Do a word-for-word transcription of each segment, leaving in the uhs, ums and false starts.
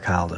York haalde.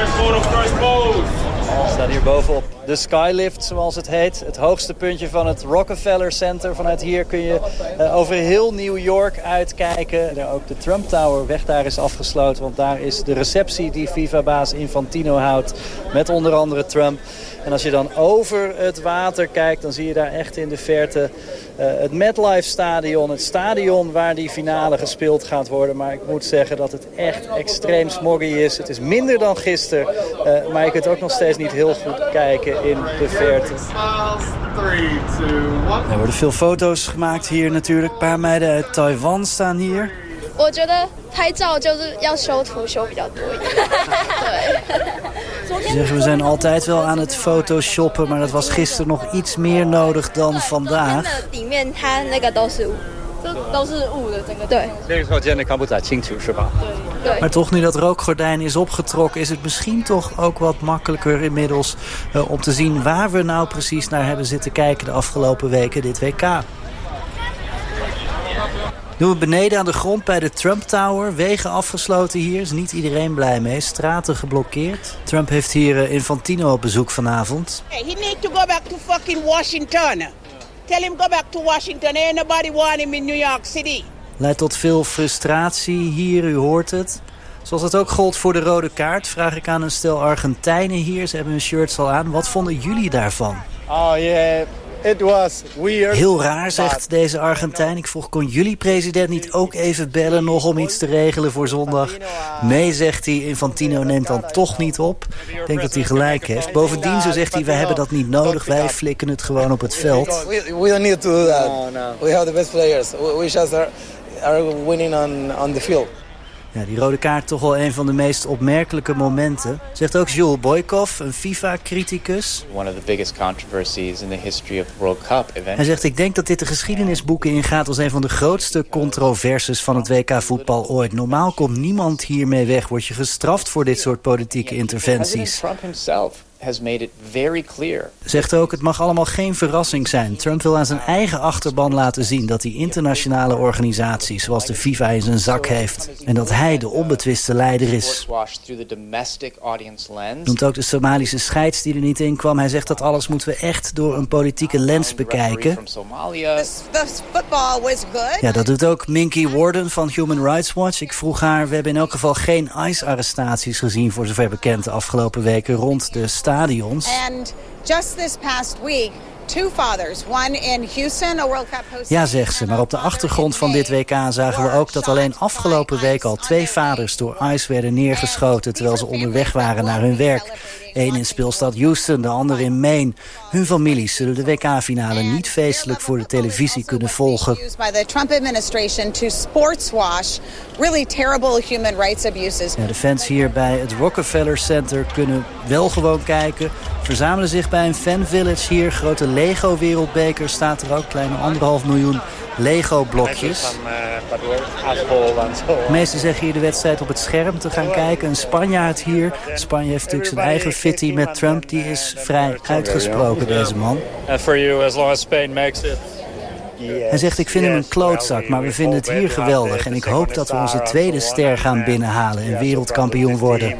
We staan hier bovenop de Skylift, zoals het heet. Het hoogste puntje van het Rockefeller Center. Vanuit hier kun je uh, over heel New York uitkijken. Er ook de Trump Tower, weg daar is afgesloten. Want daar is de receptie die FIFA-baas Infantino houdt. Met onder andere Trump. En als je dan over het water kijkt, dan zie je daar echt in de verte uh, het MetLife Stadion. Het stadion waar die finale gespeeld gaat worden. Maar ik moet zeggen dat het echt extreem smoggy is. Het is minder dan gisteren. Uh, maar je kunt ook nog steeds niet heel goed kijken in de verte. Er worden veel foto's gemaakt hier natuurlijk. Een paar meiden uit Taiwan staan hier. 我觉得拍照就是要修图修比较多一点。 Ze zeggen we zijn altijd wel aan het photoshoppen, maar dat was gisteren nog iets meer nodig dan vandaag. Maar toch, nu dat rookgordijn is opgetrokken, is het misschien toch ook wat makkelijker inmiddels uh, om te zien waar we nou precies naar hebben zitten kijken de afgelopen weken dit W K. Doen we beneden aan de grond bij de Trump Tower. Wegen afgesloten hier. Is niet iedereen blij mee. Straten geblokkeerd. Trump heeft hier uh, Infantino op bezoek vanavond. Hey, he need to go back to fucking Washington. Tell him go back to Washington. Ain't nobody want him in New York City. Leidt tot veel frustratie hier, u hoort het. Zoals het ook gold voor de rode kaart, vraag ik aan een stel Argentijnen hier. Ze hebben hun shirts al aan. Wat vonden jullie daarvan? Oh yeah. It was weird. Heel raar, zegt deze Argentijn. Ik vroeg, kon jullie president niet ook even bellen nog om iets te regelen voor zondag? Nee, zegt hij, Infantino neemt dan toch niet op. Ik denk dat hij gelijk heeft. Bovendien, zo zegt hij, wij hebben dat niet nodig. Wij flikken het gewoon op het veld. We, we don't need to do that. We have the best players. We just are, are winning on, on the field. Ja, die rode kaart toch wel een van de meest opmerkelijke momenten. Zegt ook Jules Boykov, een FIFA-criticus. One of the biggest controversies in the history of the World Cup event. Hij zegt, ik denk dat dit de geschiedenisboeken ingaat als een van de grootste controverses van het W K voetbal ooit. Normaal komt niemand hiermee weg. Word je gestraft voor dit soort politieke interventies. Trump himself has made it very clear. Zegt ook, het mag allemaal geen verrassing zijn. Trump wil aan zijn eigen achterban laten zien dat hij internationale organisaties zoals de FIFA in zijn zak heeft. En dat hij de onbetwiste leider is. Noemt ook de Somalische scheids die er niet in kwam. Hij zegt dat alles moeten we echt door een politieke lens bekijken. Ja, dat doet ook Minky Worden van Human Rights Watch. Ik vroeg haar, we hebben in elk geval geen ICE-arrestaties gezien voor zover bekend de afgelopen weken rond de stadions. And just this past week, two fathers, one in Houston, a World Cup host. Ja, zegt ze, maar op de achtergrond van dit W K zagen we ook dat alleen afgelopen week al twee vaders door ICE werden neergeschoten terwijl ze onderweg waren naar hun werk. Eén in speelstad Houston, de andere in Maine. Hun families zullen de W K-finale niet feestelijk voor de televisie kunnen volgen. Ja, de fans hier bij het Rockefeller Center kunnen wel gewoon kijken. Verzamelen zich bij een fanvillage hier. Grote Lego-wereldbeker staat er ook. Kleine anderhalf miljoen Lego-blokjes. De meesten zeggen hier de wedstrijd op het scherm te gaan kijken. Een Spanjaard hier. Spanje heeft natuurlijk zijn eigen fitty met Trump. Die is vrij uitgesproken, deze man. Hij zegt, ik vind hem een klootzak, maar we vinden het hier geweldig. En ik hoop dat we onze tweede ster gaan binnenhalen en wereldkampioen worden.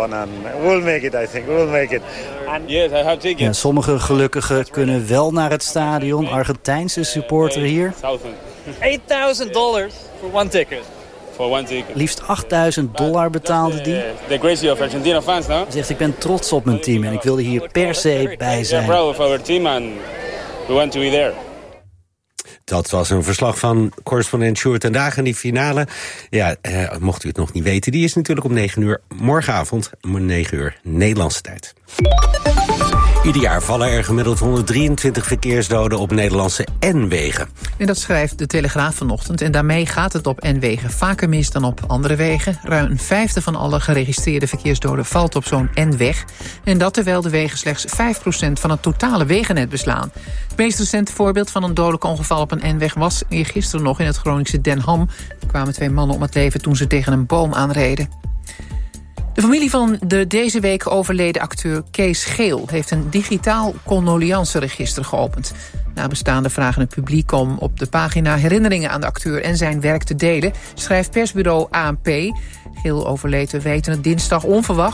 Ja, sommige gelukkigen kunnen wel naar het stadion. Argentijnse supporter hier. eight thousand dollars for one ticket. Liefst achtduizend dollar betaalde die. The crazy of Argentina fans, no? Hij zegt, ik ben trots op mijn team en ik wilde hier per se bij zijn. We are proud of our team and we want to be there. Dat was een verslag van correspondent Sjoerd ten Dagen. Die finale, ja, eh, mocht u het nog niet weten, die is natuurlijk om negen uur morgenavond, om negen uur Nederlandse tijd. Ieder jaar vallen er gemiddeld honderddrieëntwintig verkeersdoden op Nederlandse N-wegen. En dat schrijft de Telegraaf vanochtend. En daarmee gaat het op N-wegen vaker mis dan op andere wegen. Ruim een vijfde van alle geregistreerde verkeersdoden valt op zo'n N-weg. En dat terwijl de wegen slechts vijf procent van het totale wegennet beslaan. Het meest recente voorbeeld van een dodelijk ongeval op een N-weg was eergisteren nog in het Groningse Den Ham. Er kwamen twee mannen om het leven toen ze tegen een boom aanreden. De familie van de deze week overleden acteur Kees Geel heeft een digitaal condoleanceregister geopend. Nabestaanden vragen het publiek om op de pagina herinneringen aan de acteur en zijn werk te delen, schrijft persbureau A N P. Geel overleed, we weten het, dinsdag onverwacht